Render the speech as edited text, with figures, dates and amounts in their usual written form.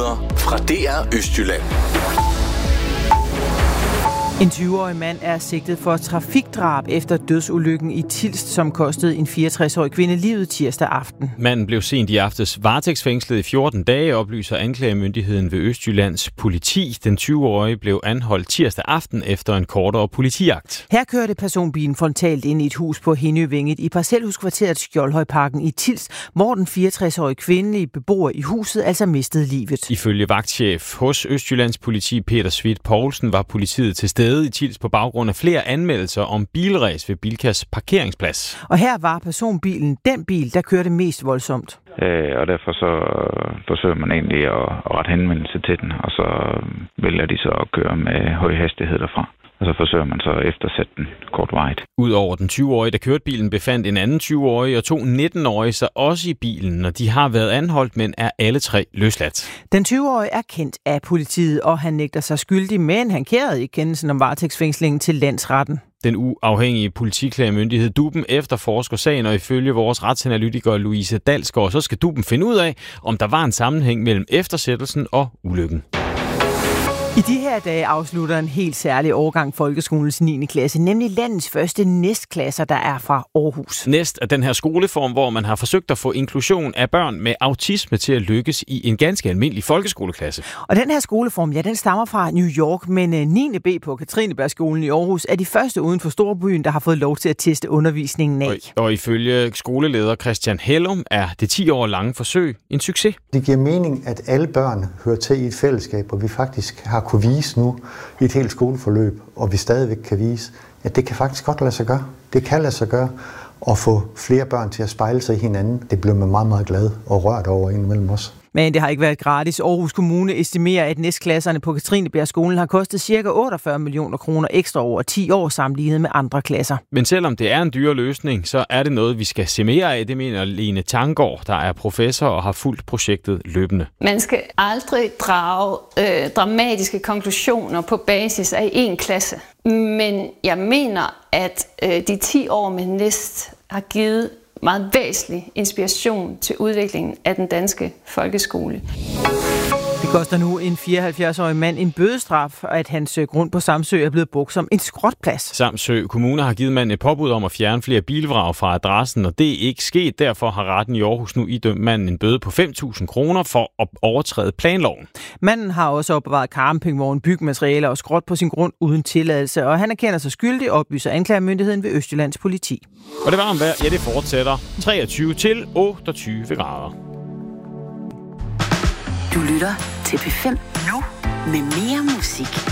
nyheder fra DR Østjylland. En 20-årig mand er sigtet for trafikdrab efter dødsulykken i Tilst, som kostede en 64-årig kvinde livet tirsdag aften. Manden blev sent i aftes varetægtsfængslet i 14 dage, oplyser anklagemyndigheden ved Østjyllands politi. Den 20-årige blev anholdt tirsdag aften efter en kortere politijagt. Her kørte personbilen frontalt ind i et hus på Hindøvænget i parcelhuskvarteret Skjoldhøjparken i Tilst, hvor den 64-årige kvindelige beboer i huset altså mistede livet. Ifølge vagtchef hos Østjyllands politi Peter Svit Poulsen var politiet til stede i Tilst på baggrund af flere anmeldelser om bilræs ved Bilkas parkeringsplads. Og her var personbilen den bil, der kørte mest voldsomt. Og derfor så forsøger man egentlig at rette henvendelse til den, og så vælger de så at køre med høj hastighed derfra. Og så forsøger man så at eftersætte den kortvarigt. Udover den 20-årige, der kørte bilen, befandt en anden 20-årig og 2 19-årige sig også i bilen, og de har været anholdt, men er alle 3 løsladt. Den 20-årige er kendt af politiet, og han nægter sig skyldig, men han kærede ikke kendelsen om varetægtsfængslingen til landsretten. Den uafhængige politiklagemyndighed DUP'en efterforsker sagen, og ifølge vores retsanalytiker Louise Dalsgaard, så skal DUP'en finde ud af, om der var en sammenhæng mellem eftersættelsen og ulykken. I de her dage afslutter en helt særlig årgang folkeskolens 9. klasse, nemlig landets første næstklasser, der er fra Aarhus. Næst er den her skoleform, hvor man har forsøgt at få inklusion af børn med autisme til at lykkes i en ganske almindelig folkeskoleklasse. Og den her skoleform, ja, den stammer fra New York, men 9. B på Katrinebergskolen i Aarhus er de første uden for storbyen, der har fået lov til at teste undervisningen af. Og ifølge skoleleder Christian Hellum er det 10 år lange forsøg en succes. Det giver mening, at alle børn hører til i et fællesskab, og vi faktisk har kunne vise nu i et helt skoleforløb, og vi stadigvæk kan vise, at det kan faktisk godt lade sig gøre. Det kan lade sig gøre at få flere børn til at spejle sig i hinanden. Det bliver man meget, meget glad og rørt over indimellem os. Men det har ikke været gratis. Aarhus Kommune estimerer, at næstklasserne på Katrinebergskolen har kostet ca. 48 millioner kroner ekstra over 10 år sammenlignet med andre klasser. Men selvom det er en dyre løsning, så er det noget, vi skal se mere af. Det mener Lene Tanggaard, der er professor og har fulgt projektet løbende. Man skal aldrig drage dramatiske konklusioner på basis af en klasse. Men jeg mener, at de 10 år med næst har givet meget væsentlig inspiration til udviklingen af den danske folkeskole. Det koster nu en 74-årig mand en bødestraf, at hans grund på Samsø er blevet brugt som en skrotplads. Samsø Kommune har givet manden et påbud om at fjerne flere bilvrag fra adressen, og det er ikke sket. Derfor har retten i Aarhus nu idømt manden en bøde på 5.000 kroner for at overtræde planloven. Manden har også opbevaret campingvogn, bygmaterialer og skrot på sin grund uden tilladelse, og han erkender sig skyldig, oplyser anklagemyndigheden ved Østjyllands politi. Og det varme vejr, ja, det fortsætter 23 til 28 grader. Du lytter til P5 nu med mere musik.